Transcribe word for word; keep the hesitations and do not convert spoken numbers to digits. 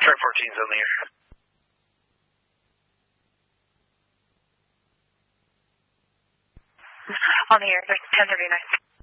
Track fourteen's on the air. On the air, ten thirty-nine.